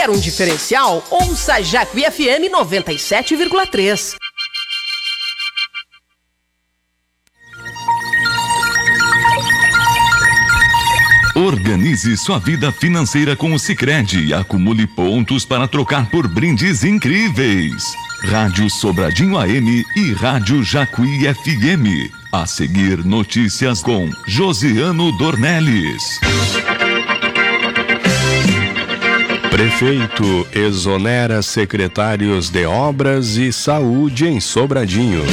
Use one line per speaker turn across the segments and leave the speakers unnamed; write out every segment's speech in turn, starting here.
Quer um diferencial? Ouça Jacuí FM 97,3.
Organize sua vida financeira com o Sicredi e acumule pontos para trocar por brindes incríveis. Rádio Sobradinho AM e Rádio Jacuí FM. A seguir, notícias com Josiano Dornelles.
Prefeito exonera secretários de Obras e Saúde em Sobradinho.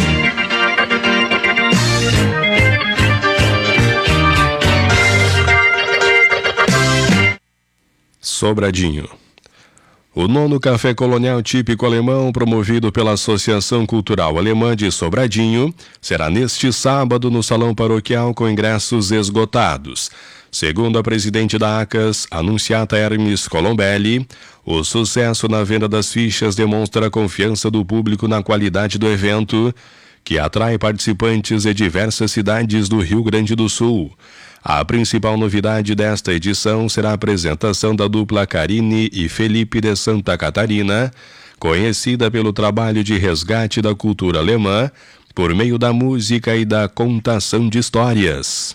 Sobradinho. O 9º Café Colonial Típico Alemão, promovido pela Associação Cultural Alemã de Sobradinho, será neste sábado no Salão Paroquial com ingressos esgotados. Segundo a presidente da ACAS, Anunciata Hermes Colombelli, o sucesso na venda das fichas demonstra a confiança do público na qualidade do evento, que atrai participantes de diversas cidades do Rio Grande do Sul. A principal novidade desta edição será a apresentação da dupla Karine e Felipe de Santa Catarina, conhecida pelo trabalho de resgate da cultura alemã por meio da música e da contação de histórias.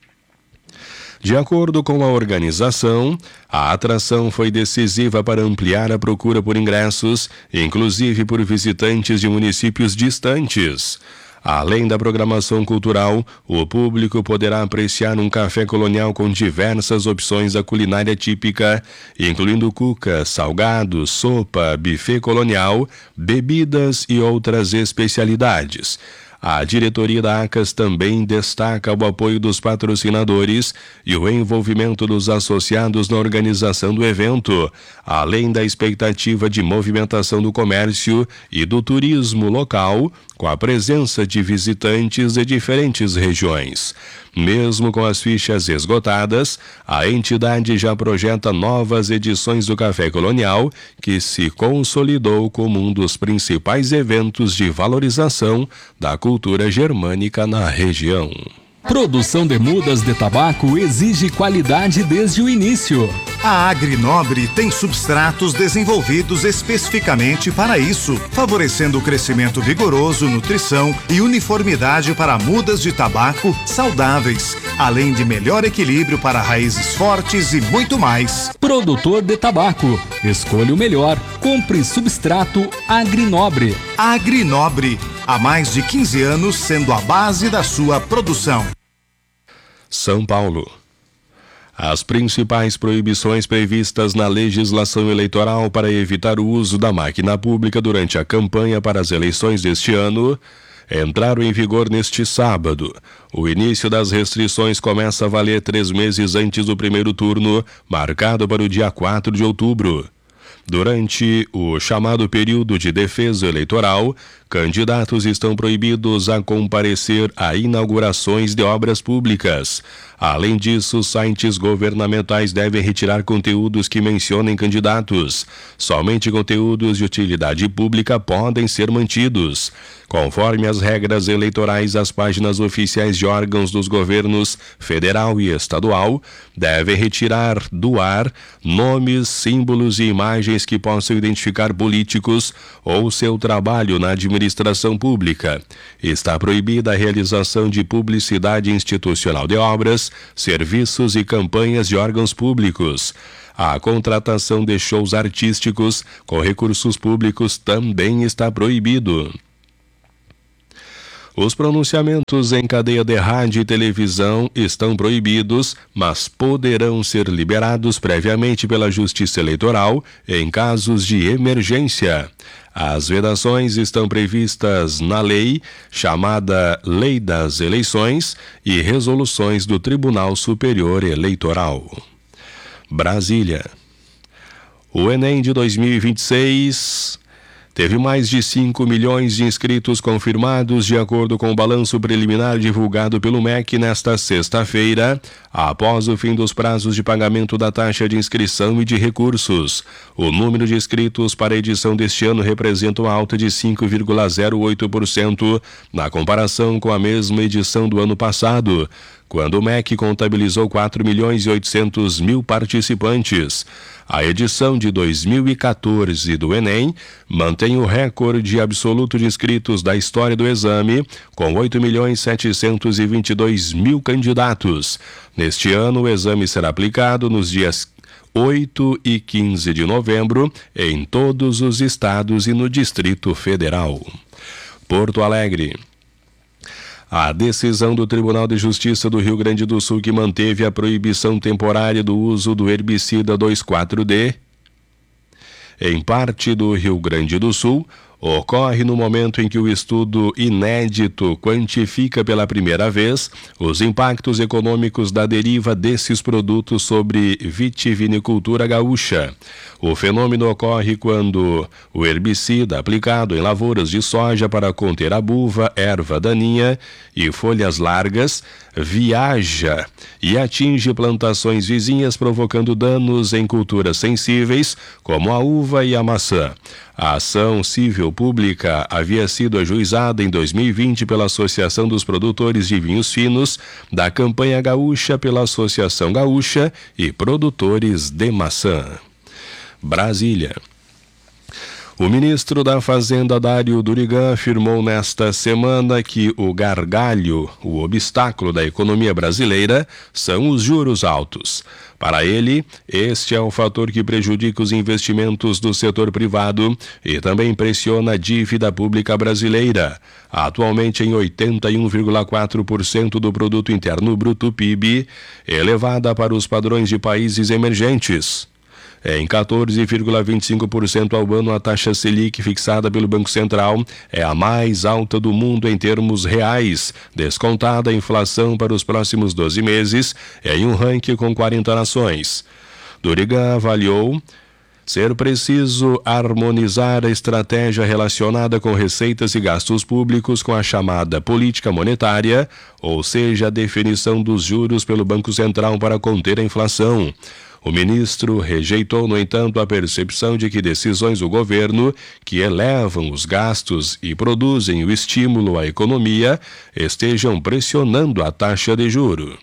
De acordo com a organização, a atração foi decisiva para ampliar a procura por ingressos, inclusive por visitantes de municípios distantes. Além da programação cultural, o público poderá apreciar um café colonial com diversas opções da culinária típica, incluindo cuca, salgados, sopa, buffet colonial, bebidas e outras especialidades. A diretoria da ACAS também destaca o apoio dos patrocinadores e o envolvimento dos associados na organização do evento, além da expectativa de movimentação do comércio e do turismo local, com a presença de visitantes de diferentes regiões. Mesmo com as fichas esgotadas, a entidade já projeta novas edições do Café Colonial, que se consolidou como um dos principais eventos de valorização da cultura germânica na região.
Produção de mudas de tabaco exige qualidade desde o início.
A Agrinobre tem substratos desenvolvidos especificamente para isso, favorecendo o crescimento vigoroso, nutrição e uniformidade para mudas de tabaco saudáveis, além de melhor equilíbrio para raízes fortes e muito mais.
Produtor de tabaco, escolha o melhor. Compre substrato Agrinobre.
Agrinobre, há mais de 15 anos sendo a base da sua produção.
São Paulo. As principais proibições previstas na legislação eleitoral para evitar o uso da máquina pública durante a campanha para as eleições deste ano entraram em vigor neste sábado. O início das restrições começa a valer 3 meses antes do primeiro turno, marcado para o dia 4 de outubro. Durante o chamado período de defesa eleitoral, candidatos estão proibidos a comparecer a inaugurações de obras públicas. Além disso, sites governamentais devem retirar conteúdos que mencionem candidatos. Somente conteúdos de utilidade pública podem ser mantidos. Conforme as regras eleitorais, as páginas oficiais de órgãos dos governos federal e estadual devem retirar do ar nomes, símbolos e imagens que possam identificar políticos ou seu trabalho na administração pública. Está proibida a realização de publicidade institucional de obras, serviços e campanhas de órgãos públicos. A contratação de shows artísticos com recursos públicos também está proibido. Os pronunciamentos em cadeia de rádio e televisão estão proibidos, mas poderão ser liberados previamente pela Justiça Eleitoral em casos de emergência. As vedações estão previstas na lei, chamada Lei das Eleições, e resoluções do Tribunal Superior Eleitoral. Brasília. O Enem de 2026... teve mais de 5 milhões de inscritos confirmados, de acordo com o balanço preliminar divulgado pelo MEC nesta sexta-feira, após o fim dos prazos de pagamento da taxa de inscrição e de recursos. O número de inscritos para a edição deste ano representa uma alta de 5,08% na comparação com a mesma edição do ano passado, quando o MEC contabilizou 4.800.000 participantes. A edição de 2014 do Enem mantém o recorde absoluto de inscritos da história do exame, com 8.722.000 candidatos. Neste ano, o exame será aplicado nos dias 8 e 15 de novembro em todos os estados e no Distrito Federal. Porto Alegre. A decisão do Tribunal de Justiça do Rio Grande do Sul, que manteve a proibição temporária do uso do herbicida 2,4-D em parte do Rio Grande do Sul, ocorre no momento em que o estudo inédito quantifica pela primeira vez os impactos econômicos da deriva desses produtos sobre vitivinicultura gaúcha. O fenômeno ocorre quando o herbicida aplicado em lavouras de soja para conter a buva, erva daninha e folhas largas viaja e atinge plantações vizinhas, provocando danos em culturas sensíveis como a uva e a maçã. A ação civil pública havia sido ajuizada em 2020 pela Associação dos Produtores de Vinhos Finos, da Campanha Gaúcha pela Associação Gaúcha e Produtores de Maçã. Brasília. O ministro da Fazenda, Dário Durigan, afirmou nesta semana que o gargalho, o obstáculo da economia brasileira, são os juros altos. Para ele, este é um fator que prejudica os investimentos do setor privado e também pressiona a dívida pública brasileira, atualmente em 81,4% do Produto Interno Bruto PIB, elevada para os padrões de países emergentes. Em 14,25% ao ano, a taxa Selic fixada pelo Banco Central é a mais alta do mundo em termos reais, descontada a inflação para os próximos 12 meses, em um ranking com 40 nações. Durigan avaliou ser preciso harmonizar a estratégia relacionada com receitas e gastos públicos com a chamada política monetária, ou seja, a definição dos juros pelo Banco Central para conter a inflação. O ministro rejeitou, no entanto, a percepção de que decisões do governo que elevam os gastos e produzem o estímulo à economia estejam pressionando a taxa de juro.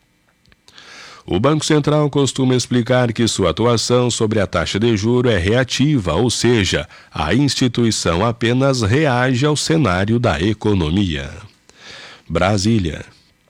O Banco Central costuma explicar que sua atuação sobre a taxa de juro é reativa, ou seja, a instituição apenas reage ao cenário da economia. Brasília.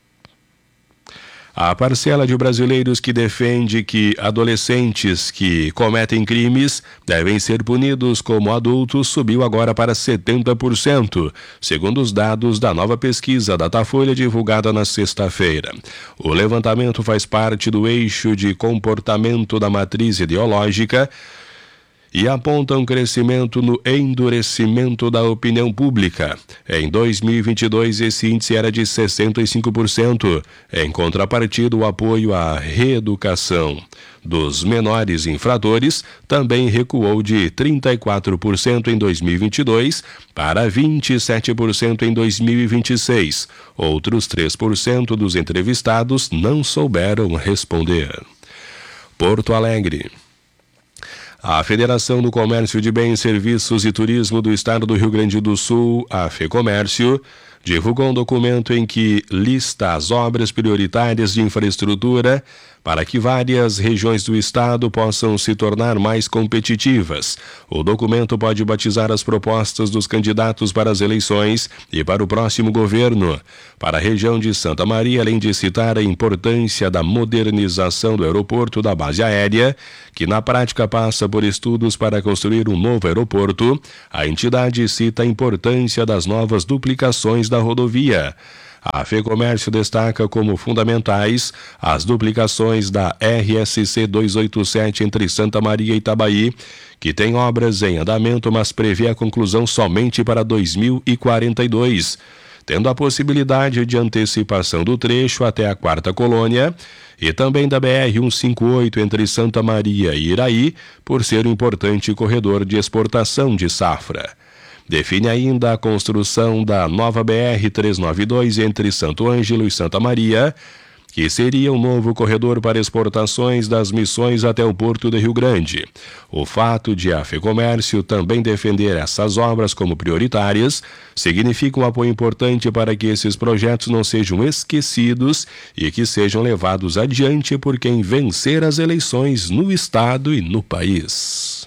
A parcela de brasileiros que defende que adolescentes que cometem crimes devem ser punidos como adultos subiu agora para 70%, segundo os dados da nova pesquisa Datafolha divulgada na sexta-feira. O levantamento faz parte do eixo de comportamento da matriz ideológica e aponta um crescimento no endurecimento da opinião pública. Em 2022, esse índice era de 65%. Em contrapartida, o apoio à reeducação dos menores infratores também recuou de 34% em 2022 para 27% em 2026. Outros 3% dos entrevistados não souberam responder. Porto Alegre. A Federação do Comércio de Bens, Serviços e Turismo do Estado do Rio Grande do Sul, a FEComércio, divulgou um documento em que lista as obras prioritárias de infraestrutura para que várias regiões do estado possam se tornar mais competitivas. O documento pode batizar as propostas dos candidatos para as eleições e para o próximo governo. Para a região de Santa Maria, além de citar a importância da modernização do aeroporto da base aérea, que na prática passa por estudos para construir um novo aeroporto, a entidade cita a importância das novas duplicações da rodovia. A FEComércio destaca como fundamentais as duplicações da RSC 287 entre Santa Maria e Itabaí, que tem obras em andamento, mas prevê a conclusão somente para 2042, tendo a possibilidade de antecipação do trecho até a Quarta Colônia, e também da BR-158 entre Santa Maria e Iraí, por ser um importante corredor de exportação de safra. Define ainda a construção da nova BR-392 entre Santo Ângelo e Santa Maria que seria um novo corredor para exportações das missões até o Porto de Rio Grande. O fato de a FEComércio também defender essas obras como prioritárias significa um apoio importante para que esses projetos não sejam esquecidos e que sejam levados adiante por quem vencer as eleições no estado e no país.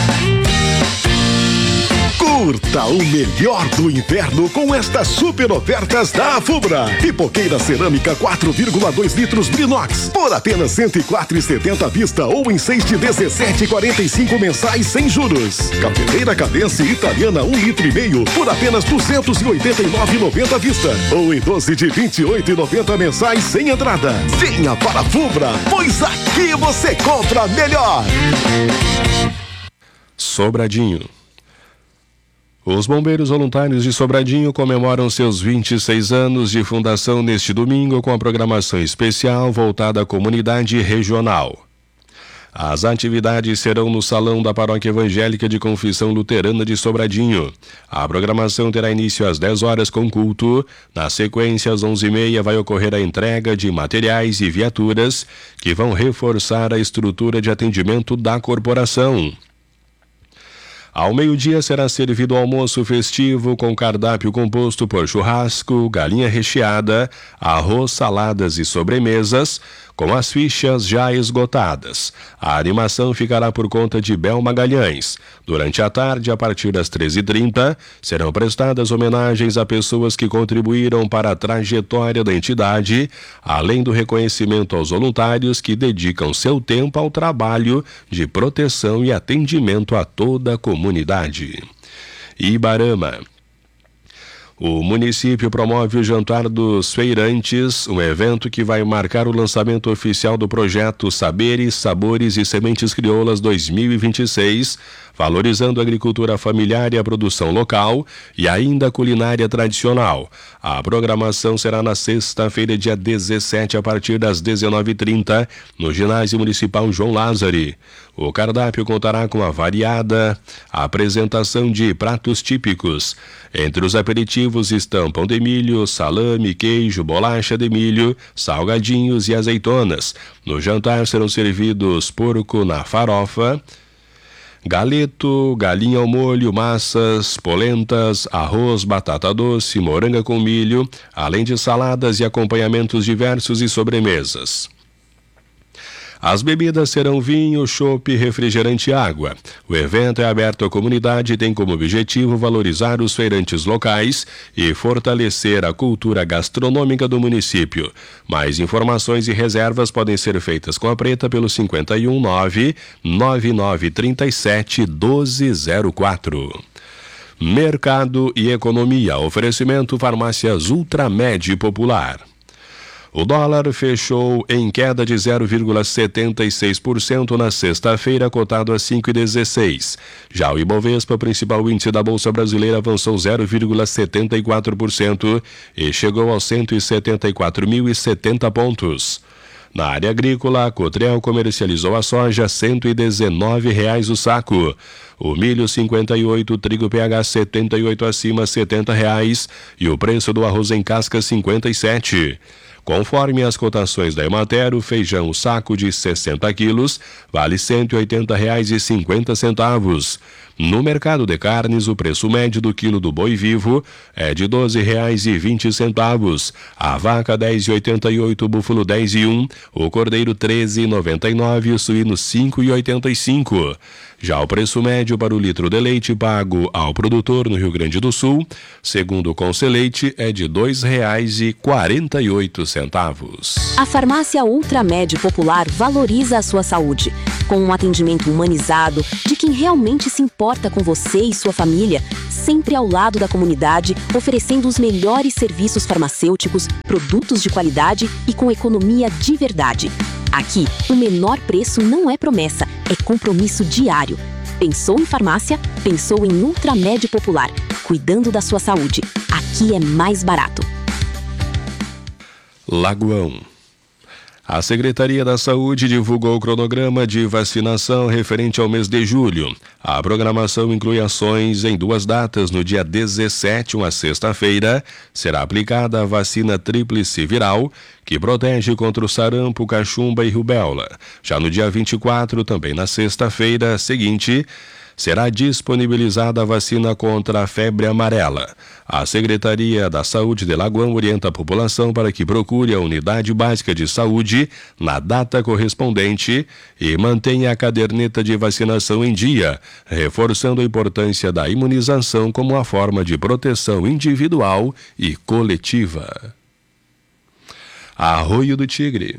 Curta o melhor do inverno com estas super ofertas da Afubra. Pipoqueira cerâmica 4,2 litros Brinox por apenas R$ 104,70 à vista ou em 6 de 17,45 mensais sem juros. Cafeteira Cadence italiana 1,5 litros por apenas R$ 289,90 à vista ou em 12 de 28,90 mensais sem entrada. Venha para a Afubra, pois aqui você compra melhor.
Sobradinho. Os bombeiros voluntários de Sobradinho comemoram seus 26 anos de fundação neste domingo com a programação especial voltada à comunidade regional. As atividades serão no Salão da Paróquia Evangélica de Confissão Luterana de Sobradinho. A programação terá início às 10 horas com culto. Na sequência, às 11h30, vai ocorrer a entrega de materiais e viaturas que vão reforçar a estrutura de atendimento da corporação. Ao meio-dia será servido almoço festivo com cardápio composto por churrasco, galinha recheada, arroz, saladas e sobremesas, com as fichas já esgotadas. A animação ficará por conta de Bel Magalhães. Durante a tarde, a partir das 13h30, serão prestadas homenagens a pessoas que contribuíram para a trajetória da entidade, além do reconhecimento aos voluntários que dedicam seu tempo ao trabalho de proteção e atendimento a toda a comunidade. Ibarama. O município promove o Jantar dos Feirantes, um evento que vai marcar o lançamento oficial do projeto Saberes, Sabores e Sementes Crioulas 2026, valorizando a agricultura familiar e a produção local e ainda a culinária tradicional. A programação será na sexta-feira, dia 17, a partir das 19h30, no Ginásio Municipal João Lázari. O cardápio contará com a variada apresentação de pratos típicos. Entre os aperitivos estão pão de milho, salame, queijo, bolacha de milho, salgadinhos e azeitonas. No jantar serão servidos porco na farofa, galeto, galinha ao molho, massas, polentas, arroz, batata doce, moranga com milho, além de saladas e acompanhamentos diversos e sobremesas. As bebidas serão vinho, chopp, refrigerante e água. O evento é aberto à comunidade e tem como objetivo valorizar os feirantes locais e fortalecer a cultura gastronômica do município. Mais informações e reservas podem ser feitas com a Preta pelo 519-9937-1204. Mercado e economia. Oferecimento Farmácias Ultramed Popular. O dólar fechou em queda de 0,76% na sexta-feira, cotado a 5,16. Já o Ibovespa, principal índice da Bolsa Brasileira, avançou 0,74% e chegou aos 174.070 pontos. Na área agrícola, a Cotrel comercializou a soja R$ 119 o saco. O milho 58, o trigo PH 78 acima R$ 70 e o preço do arroz em casca 57. Conforme as cotações da Emater, o feijão o saco de 60 quilos vale R$ 180,50. No mercado de carnes, o preço médio do quilo do boi vivo é de R$ 12,20. A vaca R$ 10,88, o búfalo R$ 10,01, o cordeiro R$ 13,99 e o suíno R$ 5,85. Já o preço médio para o litro de leite pago ao produtor no Rio Grande do Sul, segundo o Conceleite, é de R$ 2,48.
A Farmácia Ultramed Popular valoriza a sua saúde, com um atendimento humanizado de quem realmente se importa com você e sua família, sempre ao lado da comunidade, oferecendo os melhores serviços farmacêuticos, produtos de qualidade e com economia de verdade. Aqui, o menor preço não é promessa, é compromisso diário. Pensou em farmácia? Pensou em Ultramed Popular, cuidando da sua saúde. Aqui é mais barato.
Lagoão. A Secretaria da Saúde divulgou o cronograma de vacinação referente ao mês de julho. A programação inclui ações em 2 datas. No dia 17, uma sexta-feira, será aplicada a vacina tríplice viral, que protege contra o sarampo, cachumba e rubéola. Já no dia 24, também na sexta-feira seguinte, será disponibilizada a vacina contra a febre amarela. A Secretaria da Saúde de Lagoão orienta a população para que procure a unidade básica de saúde na data correspondente e mantenha a caderneta de vacinação em dia, reforçando a importância da imunização como uma forma de proteção individual e coletiva. Arroio do Tigre.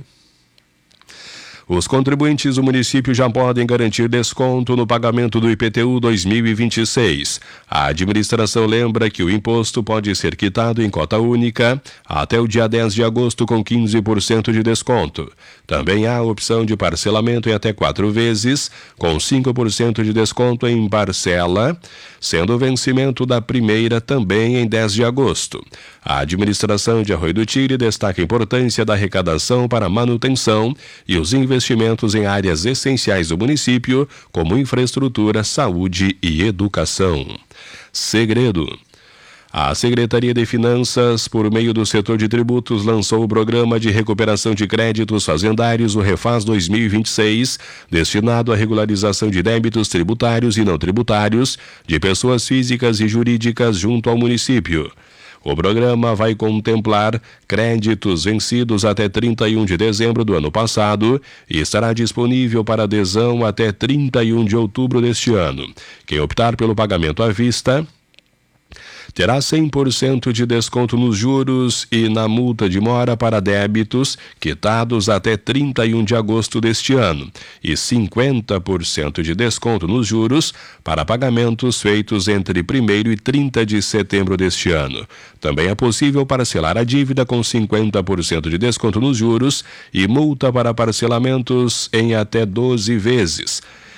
Os contribuintes do município já podem garantir desconto no pagamento do IPTU 2026. A administração lembra que o imposto pode ser quitado em cota única até o dia 10 de agosto com 15% de desconto. Também há a opção de parcelamento em até 4 vezes, com 5% de desconto em parcela, sendo o vencimento da primeira também em 10 de agosto. A administração de Arroio do Tigre destaca a importância da arrecadação para a manutenção e os investimentos em áreas essenciais do município, como infraestrutura, saúde e educação. Segredo. A Secretaria de Finanças, por meio do setor de tributos, lançou o Programa de Recuperação de Créditos Fazendários, o Refaz 2026, destinado à regularização de débitos tributários e não tributários de pessoas físicas e jurídicas junto ao município. O programa vai contemplar créditos vencidos até 31 de dezembro do ano passado e estará disponível para adesão até 31 de outubro deste ano. Quem optar pelo pagamento à vista terá 100% de desconto nos juros e na multa de mora para débitos quitados até 31 de agosto deste ano e 50% de desconto nos juros para pagamentos feitos entre 1º e 30 de setembro deste ano. Também é possível parcelar a dívida com 50% de desconto nos juros e multa para parcelamentos em até 12 vezes.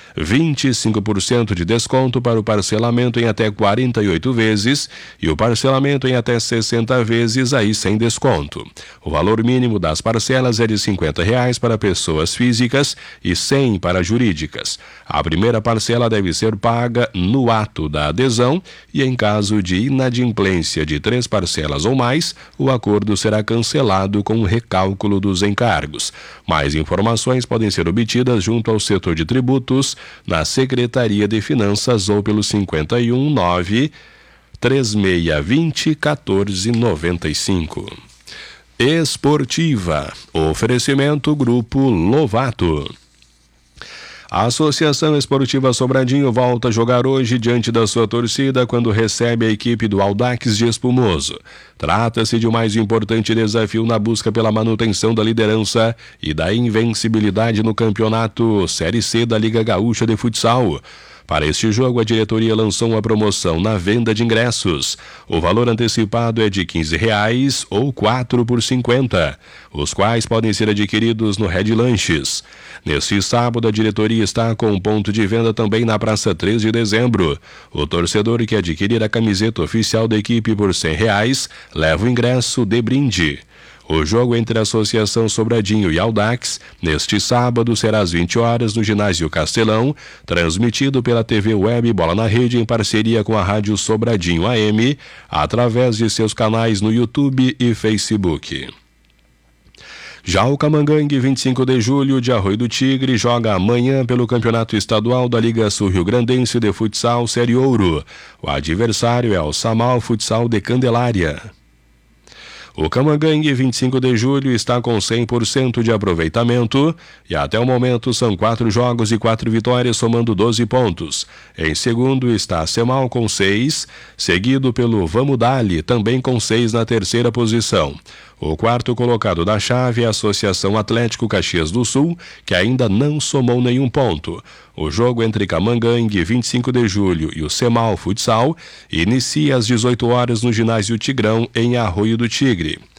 25% de desconto para o parcelamento em até 48 vezes e o parcelamento em até 60 vezes, aí sem desconto. O valor mínimo das parcelas é de R$ 50 para pessoas físicas e R$ 100 para jurídicas. A primeira parcela deve ser paga no ato da adesão e, em caso de inadimplência de 3 parcelas ou mais, o acordo será cancelado com o recálculo dos encargos. Mais informações podem ser obtidas junto ao setor de tributos, na Secretaria de Finanças ou pelo 519-3620-1495. Esportiva. Oferecimento Grupo Lovato. A Associação Esportiva Sobradinho volta a jogar hoje diante da sua torcida quando recebe a equipe do Audax de Espumoso. Trata-se de um mais importante desafio na busca pela manutenção da liderança e da invencibilidade no campeonato Série C da Liga Gaúcha de Futsal. Para este jogo, a diretoria lançou uma promoção na venda de ingressos. O valor antecipado é de R$ 15 ou 4 por 50, os quais podem ser adquiridos no Red Lanches. Neste sábado, a diretoria está com um ponto de venda também na Praça 3 de Dezembro. O torcedor que adquirir a camiseta oficial da equipe por R$ 100 leva o ingresso de brinde. O jogo entre a Associação Sobradinho e Audax, neste sábado, será às 20 horas no Ginásio Castelão, transmitido pela TV Web Bola na Rede em parceria com a Rádio Sobradinho AM, através de seus canais no YouTube e Facebook. Já o Camangangue, 25 de julho, de Arroio do Tigre, joga amanhã pelo Campeonato Estadual da Liga Sul-Rio-Grandense de Futsal Série Ouro. O adversário é o Samal Futsal de Candelária. O Camangangue, 25 de julho, está com 100% de aproveitamento e até o momento são 4 jogos e 4 vitórias, somando 12 pontos. Em segundo está a Semal com 6, seguido pelo Vamos Dali, também com 6 na terceira posição. O quarto colocado da chave é a Associação Atlético Caxias do Sul, que ainda não somou nenhum ponto. O jogo entre Camangangue, 25 de julho, e o Semal Futsal inicia às 18 horas no Ginásio Tigrão, em Arroio do Tigre.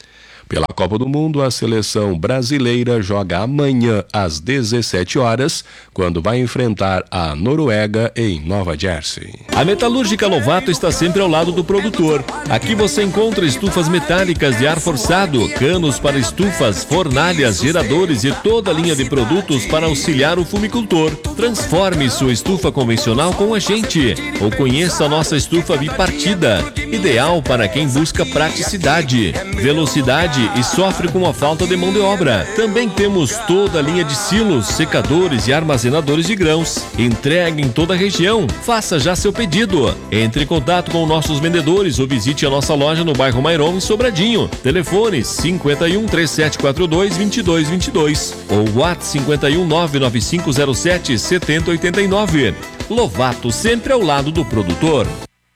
Pela Copa do Mundo, a seleção brasileira joga amanhã às 17 horas, quando vai enfrentar a Noruega em Nova Jersey.
A Metalúrgica Lovato está sempre ao lado do produtor. Aqui você encontra estufas metálicas de ar forçado, canos para estufas, fornalhas, geradores e toda a linha de produtos para auxiliar o fumicultor. Transforme sua estufa convencional com a gente, ou conheça a nossa estufa bipartida, ideal para quem busca praticidade, velocidade e sofre com a falta de mão de obra. Também temos toda a linha de silos, secadores e armazenadores de grãos. Entrega em toda a região. Faça já seu pedido. Entre em contato com nossos vendedores ou visite a nossa loja no bairro Mairon, em Sobradinho. Telefone 51 3742 2222 ou WhatsApp 51 99507 7089. Lovato, sempre ao lado do produtor.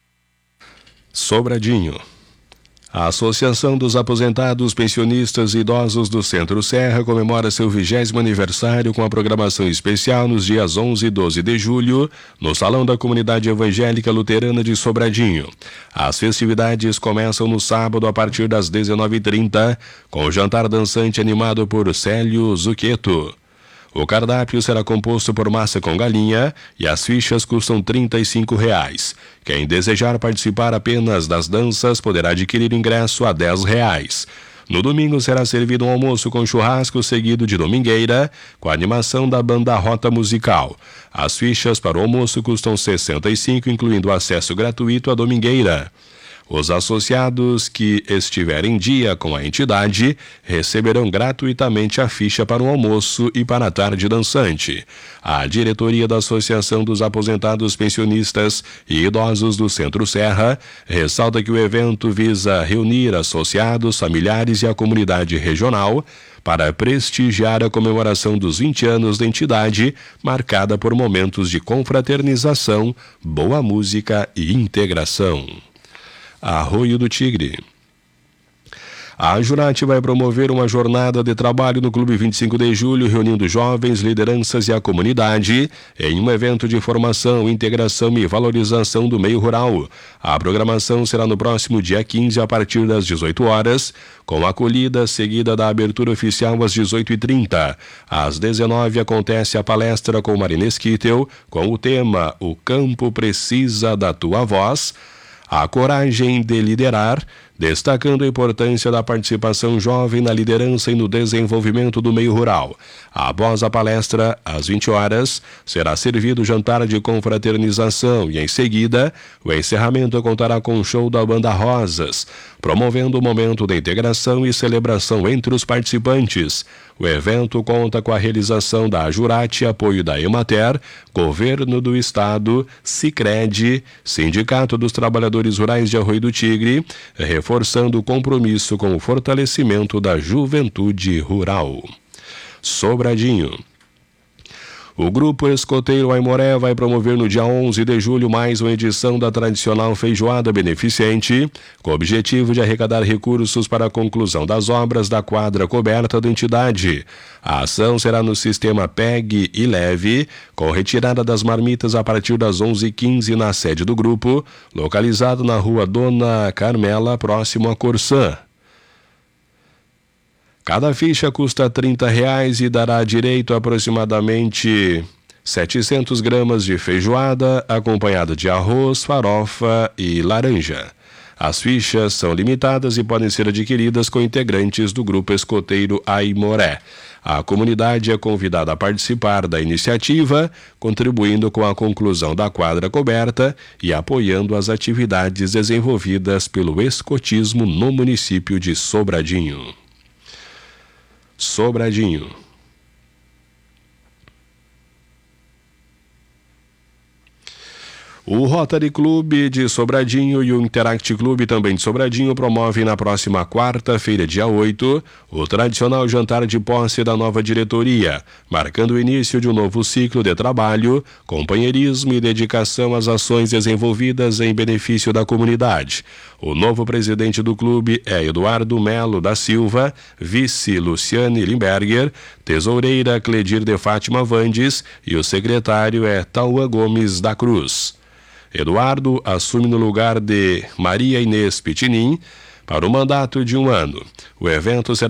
Sobradinho. A Associação dos Aposentados, Pensionistas e Idosos do Centro-Serra comemora seu 20º aniversário com a programação especial nos dias 11 e 12 de julho, no Salão da Comunidade Evangélica Luterana de Sobradinho. As festividades começam no sábado a partir das 19h30, com o jantar dançante animado por Célio Zucchetto. O cardápio será composto por massa com galinha e as fichas custam R$ 35. Quem desejar participar apenas das danças poderá adquirir ingresso a R$ 10. No domingo será servido um almoço com churrasco seguido de domingueira, com a animação da banda Rota Musical. As fichas para o almoço custam R$ 65, incluindo acesso gratuito à domingueira. Os associados que estiverem em dia com a entidade receberão gratuitamente a ficha para o almoço e para a tarde dançante. A diretoria da Associação dos Aposentados Pensionistas e Idosos do Centro-Serra ressalta que o evento visa reunir associados, familiares e a comunidade regional para prestigiar a comemoração dos 20 anos da entidade, marcada por momentos de confraternização, boa música e integração. Arroio do Tigre. A Jurati vai promover uma jornada de trabalho no Clube 25 de Julho, reunindo jovens, lideranças e a comunidade em um evento de formação, integração e valorização do meio rural. A programação será no próximo dia 15, a partir das 18 horas, com a acolhida seguida da abertura oficial às 18h30. Às 19h acontece a palestra com Marinês Kittel, com o tema O Campo Precisa da Tua Voz, a coragem de liderar, destacando a importância da participação jovem na liderança e no desenvolvimento do meio rural. Após a palestra, às 20 horas, será servido jantar de confraternização e, em seguida, o encerramento contará com o show da Banda Rosas, promovendo o momento de integração e celebração entre os participantes. O evento conta com a realização da Jurati, apoio da Emater, Governo do Estado, Sicredi, Sindicato dos Trabalhadores Rurais de Arroio do Tigre, reforçando o compromisso com o fortalecimento da juventude rural. Sobradinho. O Grupo Escoteiro Aimoré vai promover no dia 11 de julho mais uma edição da tradicional feijoada beneficente, com o objetivo de arrecadar recursos para a conclusão das obras da quadra coberta da entidade. A ação será no sistema PEG e Leve, com retirada das marmitas a partir das 11h15 na sede do grupo, localizado na rua Dona Carmela, próximo a Corsã. Cada ficha custa R$ 30 e dará direito a aproximadamente 700 gramas de feijoada, acompanhada de arroz, farofa e laranja. As fichas são limitadas e podem ser adquiridas com integrantes do Grupo Escoteiro Aimoré. A comunidade é convidada a participar da iniciativa, contribuindo com a conclusão da quadra coberta e apoiando as atividades desenvolvidas pelo escotismo no município de Sobradinho. Sobradinho. O Rotary Clube de Sobradinho e o Interact Clube também de Sobradinho promovem na próxima quarta-feira, dia 8, o tradicional jantar de posse da nova diretoria, marcando o início de um novo ciclo de trabalho, companheirismo e dedicação às ações desenvolvidas em benefício da comunidade. O novo presidente do clube é Eduardo Melo da Silva, vice Luciane Limberger, tesoureira Cledir de Fátima Vandes e o secretário é Tauã Gomes da Cruz. Eduardo assume no lugar de Maria Inês Pitinin, para um mandato de 1 ano. O evento será